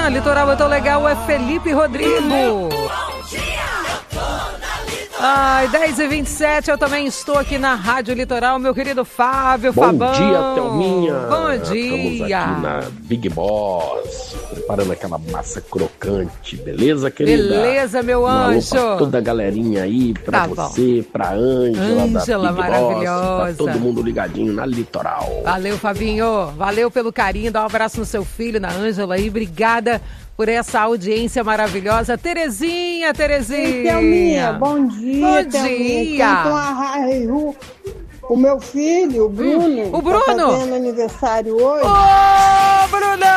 manhã, Litoral Eu Tô Legal é Felipe Rodrigo. Ai, 10h27, eu também estou aqui na Rádio Litoral, meu querido Fábio, Fabão. Bom dia, Thelminha. Bom dia. Estamos aqui na Big Boss, preparando aquela massa crocante, beleza, querida? Beleza, meu anjo. Pra toda a galerinha aí, pra você, pra Ângela da Big maravilhosa. Boss, tá todo mundo ligadinho na Litoral. Valeu, Fabinho, valeu pelo carinho, dá um abraço no seu filho, na Ângela aí, obrigada por essa audiência maravilhosa. Terezinha. Thelminha, bom dia. Bom dia. O meu filho, o Bruno, O Bruno. tá fazendo aniversário hoje. Ô, Bruno!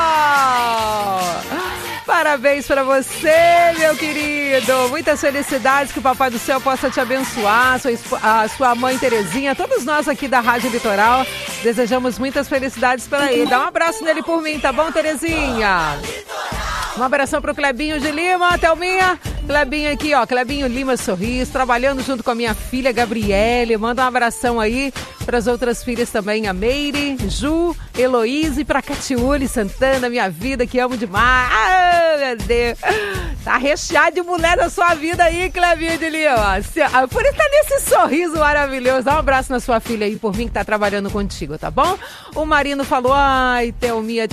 Parabéns pra você, meu querido. Muitas felicidades, que o Papai do Céu possa te abençoar, a sua mãe Terezinha, todos nós aqui da Rádio Litoral, desejamos muitas felicidades para ele. Dá um abraço nele por mim, tá bom, Terezinha? Um abração pro Clebinho de Lima, Thelminha. Clebinho aqui, ó, Clebinho Lima Sorriso, trabalhando junto com a minha filha Gabriele. Manda um abração aí para as outras filhas também, a Meire, Ju, Heloíse, pra Catiúli Santana, minha vida, que amo demais. Ah, meu Deus. Tá recheado de mulher na sua vida aí, Clebinho de Lima. Por isso tá nesse sorriso maravilhoso. Dá um abraço na sua filha aí, por mim, que tá trabalhando contigo, tá bom? O Marino falou, ai, Thelminha,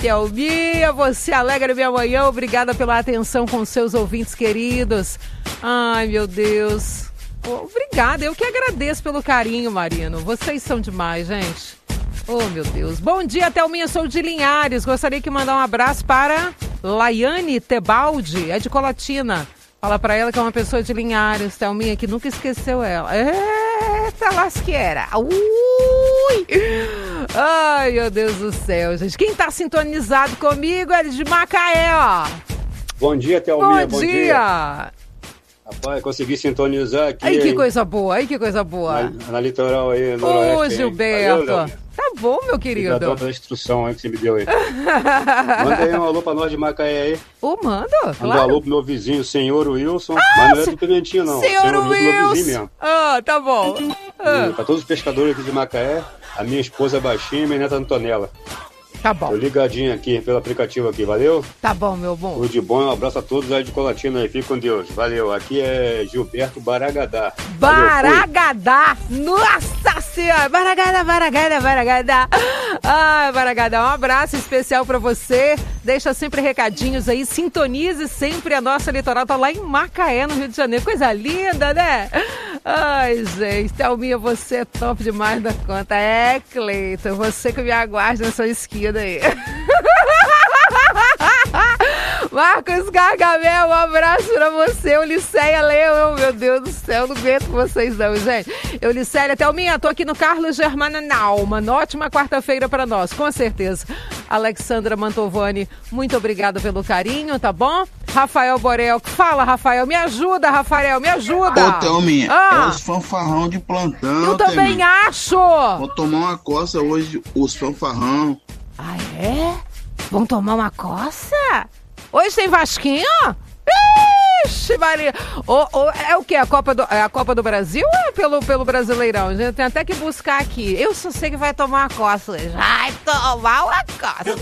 você alegra minha manhã, obrigada pela atenção com seus ouvintes queridos. Ai, meu Deus. Obrigada, eu que agradeço pelo carinho, Marino. Vocês são demais, gente. Oh, meu Deus. Bom dia, Thelminha, sou de Linhares. Gostaria de mandar um abraço para Laiane Tebaldi, é de Colatina. Fala pra ela que é uma pessoa de Linhares, Thelminha, que nunca esqueceu ela. Eita lasqueira. Ui! Ai, meu Deus do céu, gente. Quem tá sintonizado comigo é de Macaé, ó. Bom dia, Thelminha. Bom dia. Rapaz, consegui sintonizar aqui. Ai, que coisa boa, Na Litoral aí, no Noroeste. Ô, Gilberto. Valeu, tá bom, meu querido. Obrigadão pela instrução aí que você me deu aí. Manda aí um alô pra nós de Macaé aí. Manda, claro. claro. Manda um alô pro meu vizinho, senhor Wilson. Mas não é do Pimentinho, não. Senhor Wilson, meu vizinho Wilson. mesmo. Tá bom. Pra todos os pescadores aqui de Macaé, a minha esposa é baixinha e minha neta Antonella. Tá bom. Tô ligadinho aqui pelo aplicativo aqui, valeu? Tá bom, meu bom. Tudo de bom, um abraço a todos aí de Colatina aí, fique com Deus, valeu. Aqui é Gilberto Baragadá. Baragadá, nossa senhora, Baragadá. Ai, Baragadá, um abraço especial pra você. Deixa sempre recadinhos aí, sintonize sempre a nossa Litoral, tá lá em Macaé, no Rio de Janeiro, coisa linda, né? Ai, gente, Thelminha, você é top demais da conta. É, Cleiton, você que me aguarda nessa esquina aí. Marcos Gargamel, um abraço pra você. Eulicéia Leão, meu Deus do céu, não aguento vocês não, gente. Eulicéia, Thelminha, tô aqui no Carlos Germana Naumann. Ótima quarta-feira pra nós, com certeza. Alexandra Mantovani, muito obrigada pelo carinho, tá bom? Rafael Borel, fala, Rafael, me ajuda, Rafael, me ajuda. Ô, Thelminha, é os fanfarrão de plantão. Eu também Thelminha. acho. Vou tomar uma coça hoje, os fanfarrão. Ah, é? Vão tomar uma coça? Hoje tem Vasquinho? Ixi, Maria. É o quê? A Copa do Brasil ou é pelo Brasileirão? A gente tem até que buscar aqui. Eu só sei que vai tomar uma coça hoje. Vai tomar uma coça.